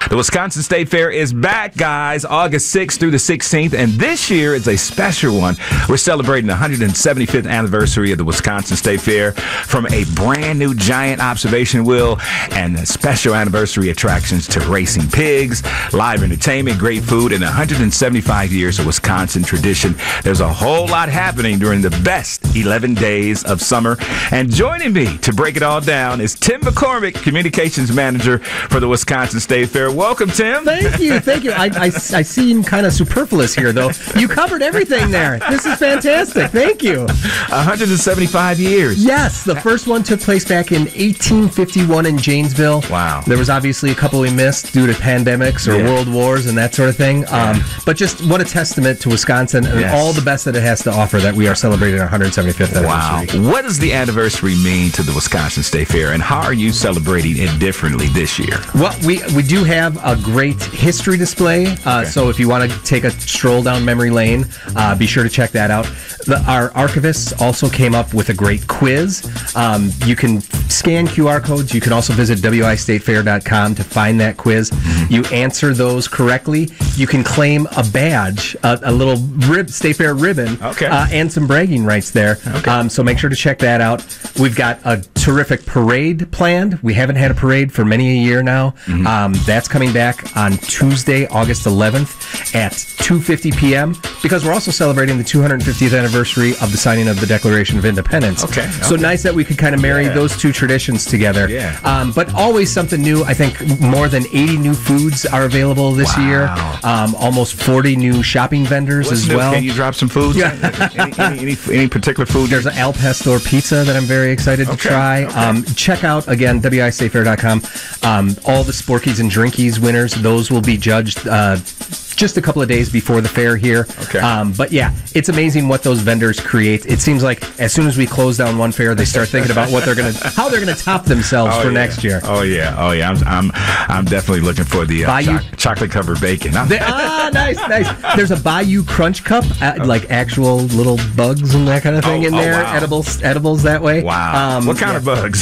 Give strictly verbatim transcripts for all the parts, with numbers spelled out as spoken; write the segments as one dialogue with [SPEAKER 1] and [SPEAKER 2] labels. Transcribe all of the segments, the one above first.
[SPEAKER 1] The Wisconsin State Fair is back, guys, August sixth through the sixteenth, and this year is a special one. We're celebrating the one hundred seventy-fifth anniversary of the Wisconsin State Fair, from a brand new giant observation wheel and special anniversary attractions to racing pigs, live entertainment, great food, and one hundred seventy-five years of Wisconsin tradition. There's a whole lot happening during the best eleven days of summer. And joining me to break it all down is Tim McCormick, Communications Manager for the Wisconsin State Fair. Welcome, Tim.
[SPEAKER 2] Thank you. Thank you. I, I, I seem kind of superfluous here, though. You covered everything there. This is fantastic. Thank you.
[SPEAKER 1] one hundred seventy-five years.
[SPEAKER 2] Yes. The first one took place back in eighteen fifty-one in Janesville.
[SPEAKER 1] Wow.
[SPEAKER 2] There was obviously a couple we missed due to pandemics or
[SPEAKER 1] yeah.
[SPEAKER 2] world wars and that sort of thing. Um,
[SPEAKER 1] yeah.
[SPEAKER 2] But just what a testament to Wisconsin and
[SPEAKER 1] yes.
[SPEAKER 2] all the best that it has to offer that we are celebrating our one hundred seventy-fifth anniversary.
[SPEAKER 1] Wow. What does the anniversary mean to the Wisconsin State Fair, and how are you celebrating it differently this year?
[SPEAKER 2] Well, we, we do have a great history display, uh,
[SPEAKER 1] okay.
[SPEAKER 2] so if you want to take a stroll down memory lane, uh, be sure to check that out. The, our archivists also came up with a great quiz. Um, you can scan Q R codes. You can also visit w i state fair dot com to find that quiz. Mm-hmm. You answer those correctly, you can claim a badge, a, a little rib, State Fair ribbon,
[SPEAKER 1] okay.
[SPEAKER 2] uh, and some bragging rights there.
[SPEAKER 1] Okay.
[SPEAKER 2] Um, so make sure to check that out. We've got a terrific parade planned. We haven't had a parade for many a year now. Mm-hmm. Um, that's coming back on Tuesday, August eleventh at two fifty p.m. because we're also celebrating the two hundred fiftieth anniversary of the signing of the Declaration of Independence.
[SPEAKER 1] Okay. okay.
[SPEAKER 2] So nice that we could kind of marry
[SPEAKER 1] yeah.
[SPEAKER 2] those two traditions together.
[SPEAKER 1] Yeah.
[SPEAKER 2] Um, but always something new. I think more than eighty new foods are available this
[SPEAKER 1] wow.
[SPEAKER 2] year. Um, almost forty new shopping vendors
[SPEAKER 1] What's
[SPEAKER 2] as
[SPEAKER 1] new?
[SPEAKER 2] well.
[SPEAKER 1] Can you drop some food?
[SPEAKER 2] Yeah.
[SPEAKER 1] any, any, any, any particular food?
[SPEAKER 2] There's an Al Pastor pizza that I'm very excited to
[SPEAKER 1] okay.
[SPEAKER 2] try.
[SPEAKER 1] Okay.
[SPEAKER 2] Um, check out, again, w i state fair dot com. Um, all the Sporkies and Drinkies winners, those will be judged uh, just a couple of days before the fair here.
[SPEAKER 1] Okay.
[SPEAKER 2] Um, but yeah, it's amazing what those vendors create. It seems like as soon as we close down one fair, they start thinking about what they're gonna, how they're gonna top themselves
[SPEAKER 1] oh,
[SPEAKER 2] for
[SPEAKER 1] yeah.
[SPEAKER 2] next year.
[SPEAKER 1] Oh yeah, oh yeah. I'm, I'm, I'm definitely looking for the uh,
[SPEAKER 2] Bayou-
[SPEAKER 1] cho- chocolate covered bacon. I'm-
[SPEAKER 2] They, ah, nice, nice. There's a Bayou Crunch Cup, uh, like actual little bugs and that kind of thing
[SPEAKER 1] Oh,
[SPEAKER 2] in
[SPEAKER 1] oh,
[SPEAKER 2] there.
[SPEAKER 1] wow.
[SPEAKER 2] Edibles, edibles that way.
[SPEAKER 1] Wow.
[SPEAKER 2] Um,
[SPEAKER 1] what kind
[SPEAKER 2] yeah.
[SPEAKER 1] of bugs?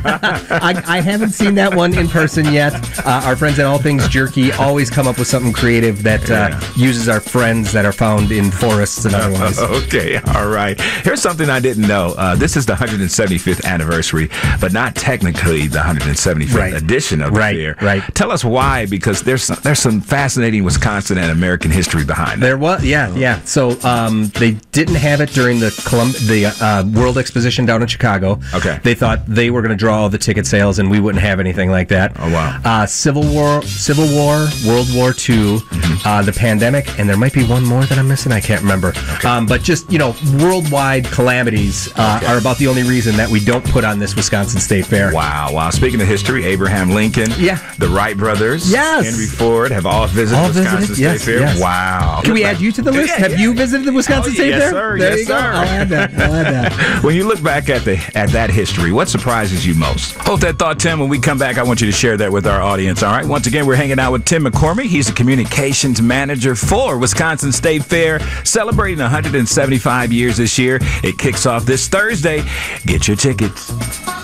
[SPEAKER 2] I, I haven't seen that one in person yet. Uh, our friends at All Things Jerky always come up with something creative that uh,
[SPEAKER 1] Yeah.
[SPEAKER 2] uses our friends that are found in forests and otherwise.
[SPEAKER 1] Okay, all right. Here's something I didn't know. Uh, this is the one hundred seventy-fifth anniversary, but not technically the one hundred seventy-fifth
[SPEAKER 2] Right.
[SPEAKER 1] edition of the
[SPEAKER 2] Right,
[SPEAKER 1] fair.
[SPEAKER 2] right.
[SPEAKER 1] Tell us why, because there's some, there's some fascinating Wisconsin and American history behind it.
[SPEAKER 2] There was, yeah, yeah. So um, they didn't have it during the Colum- the uh, World Exposition down in Chicago.
[SPEAKER 1] Okay.
[SPEAKER 2] They thought they were going to draw all the ticket sales, and we wouldn't have anything like that.
[SPEAKER 1] Oh, wow.
[SPEAKER 2] Uh, Civil War, Civil War, World War Two, mm-hmm. uh, the pandemic, and there might be one more that I'm missing. I can't remember.
[SPEAKER 1] Okay.
[SPEAKER 2] Um, but just, you know, worldwide calamities uh,
[SPEAKER 1] Okay.
[SPEAKER 2] are about the only reason that we don't put on this Wisconsin State Fair.
[SPEAKER 1] Wow, wow. Speaking of history, Abraham Lincoln,
[SPEAKER 2] Yeah.
[SPEAKER 1] the Wright brothers,
[SPEAKER 2] Yes.
[SPEAKER 1] Henry Ford have all visited
[SPEAKER 2] All
[SPEAKER 1] Wisconsin
[SPEAKER 2] visited?
[SPEAKER 1] State
[SPEAKER 2] Yes,
[SPEAKER 1] Fair.
[SPEAKER 2] yes.
[SPEAKER 1] Wow.
[SPEAKER 2] Can we add you to the list?
[SPEAKER 1] Yeah,
[SPEAKER 2] Have
[SPEAKER 1] yeah.
[SPEAKER 2] you visited the Wisconsin
[SPEAKER 1] Oh,
[SPEAKER 2] State
[SPEAKER 1] yes,
[SPEAKER 2] Fair?
[SPEAKER 1] sir.
[SPEAKER 2] There
[SPEAKER 1] Yes,
[SPEAKER 2] you go.
[SPEAKER 1] sir.
[SPEAKER 2] I'll add that. I'll add that.
[SPEAKER 1] When you look back at the at that history, what surprises you most? Hold that thought, Tim. When we come back, I want you to share that with our audience, all right? Once again, we're hanging out with Tim McCormick. He's the communications manager for Wisconsin State Fair, celebrating one hundred seventy-five years this year. It kicks off this Thursday. Get your tickets.